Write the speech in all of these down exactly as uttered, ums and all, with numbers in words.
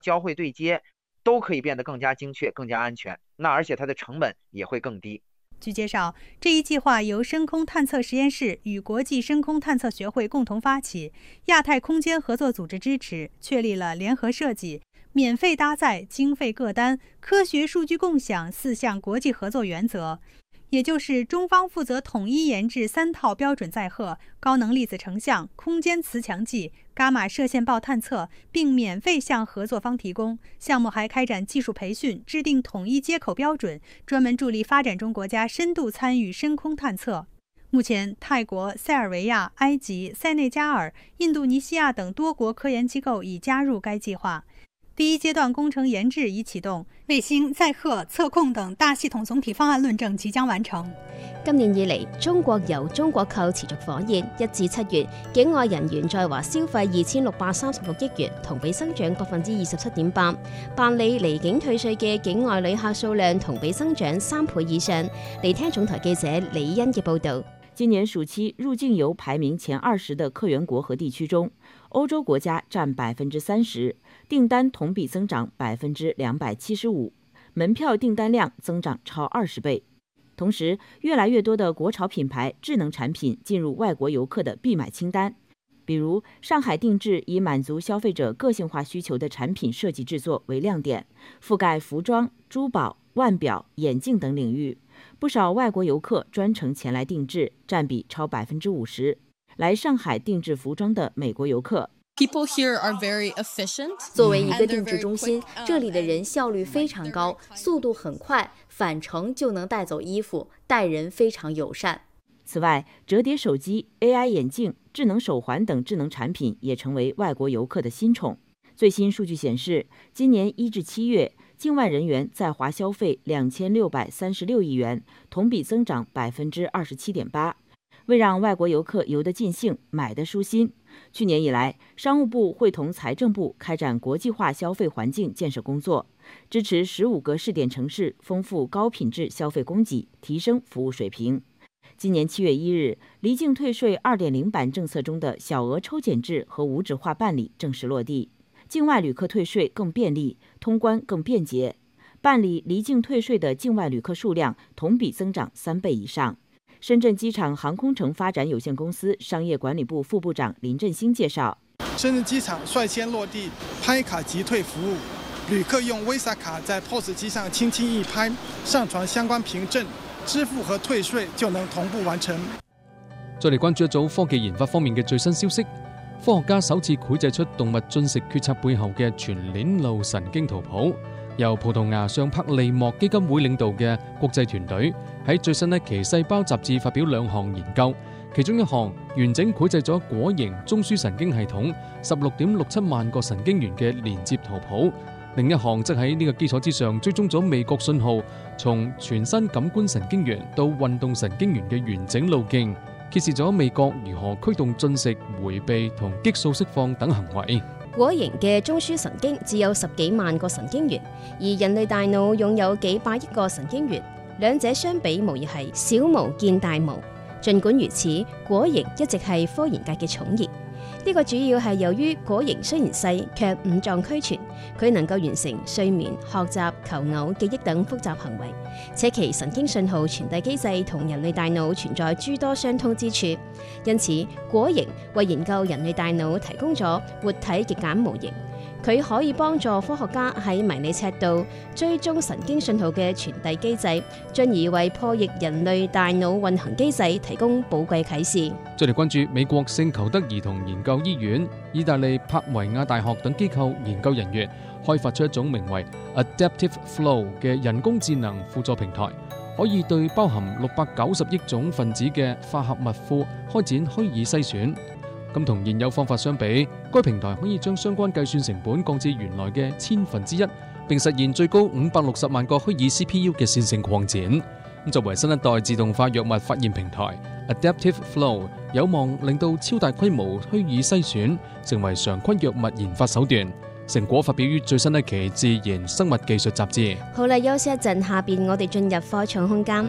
交汇对接都可以变得更加精确、更加安全。那而且它的成本也会更低。 据介绍，这一计划由深空探测实验室与国际深空探测学会共同发起，亚太空间合作组织支持，确立了联合设计、免费搭载、经费各单、科学数据共享四项国际合作原则。也就是中方负责统一研制三套标准载荷、高能粒子成像、空间磁强计、伽马射线暴探测，并免费向合作方提供。项目还开展技术培训，制定统一接口标准，专门助力发展中国家深度参与深空探测。目前，泰国、塞尔维亚、埃及、塞内加尔、印度尼西亚等多国科研机構已加入该计划。第一阶段工程研制已启動，衛星、載荷、測控等大系統總體方案論證即將完成。 今年以嚟，中國由中國購持續火熱，一至七月，境外人員在華消費二千六百三十六億元，同比增長百分之二十七點八。辦理離境退稅嘅境外旅客數量同比增長三倍以上。嚟聽總台記者李欣嘅報導。 今年暑期入境遊排名前二十的客源國和地區中，歐洲國家佔百分之三十，訂單同比增長百分之兩百七十五，門票訂單量增長超二十倍。同時，越來越多的國潮品牌智能產品進入外國遊客的必買清單，比如上海定制以滿足消費者個性化需求的產品設計製作為亮點，覆蓋服裝、珠寶、腕錶、眼鏡等領域。不少外國遊客專程前來定制，佔比超百分之五十。來上海定制服裝的美國遊客 People here are very efficient. 作為一個定制中心，這裡的人效率非常高，速度很快，返程就能帶走衣服，待人非常友善。 此外，折疊手機、A I 眼鏡、智能手環等智能產品也成為外國遊客的新寵。最新數據顯示，今年一至七月，境外人員在華消費兩千六百三十六億元，同比增長百分之二十七點八。為讓外國遊客遊得盡興、買得舒心，去年以來，商務部會同財政部開展國際化消費環境建設工作，支持十五個試點城市豐富高品質消費供給，提升服務水平。今年七月一日，離境退稅 二點零 版政策中的小額抽檢制和無紙化辦理正式落地，境外旅客退稅更便利，通關更便捷。辦理離境退稅的境外旅客數量同比增長三倍以上。深圳機場航空城發展有限公司商業管理部副部長林振興介紹， 深圳機場率先落地拍卡即退服務，旅客用 Visa 卡在 P O S 機上輕輕一拍，上傳相關憑證，支付和退稅就能同步完成。 再嚟關注一組科技研發方面嘅最新消息，科學家首次繪製出動物進食決策背後嘅全鏈路神經圖譜。由葡萄牙尚柏利莫基金會領導嘅國際團隊喺最新一期細胞雜誌發表兩項研究，其中一項完整繪製咗果蠅中樞神經系統十六點六七萬個神經元嘅連接圖譜，另一項則喺呢個基礎之上追蹤咗味覺信號從全身感官神經元到運動神經元嘅完整路徑，揭示咗味覺如何驅動進食、迴避同激素釋放等行為。 果蠅嘅中樞神經只有十幾萬個神經元，而人類大腦擁有幾百億個神經元，兩者相比無疑係小巫見大巫。儘管如此，果蠅一直係科研界嘅寵兒。呢個主要係由於果蠅雖然細，卻五臟俱全，佢能夠完成睡眠、學習、求偶、記憶等複雜行為，且其神經信號傳遞機制同人類大腦存在諸多相通之處。因此，果蠅為研究人類大腦提供咗活體極簡模型。佢可以幫助科學家喺迷你尺度追蹤神經信號嘅傳遞機制，進而為破譯人類大腦運行機制提供寶貴啟示。 再嚟關注美國聖裘德兒童研究醫院、意大利柏維亞大學等機構研究人員開發出一種名為 Adaptive Flow 嘅人工智能輔助平台，可以對包含六百九十億種分子嘅化合物庫開展虛擬篩選。咁同現有方法相比，該平台可以將相關計算成本降至原來嘅千分之一，並實現最高五百六十萬個虛擬 C P U 嘅線性擴展。咁作為新一代自動化藥物發現平台 ，Adaptive Flow 有望令到超大規模虛擬篩選成為常規藥物研發手段。成果發表於最新一期《自然生物技術》雜誌。 好啦，休息一陣，下邊我哋進入科創空間。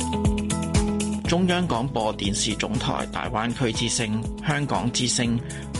中央廣播電視總台大灣區之聲、香港之聲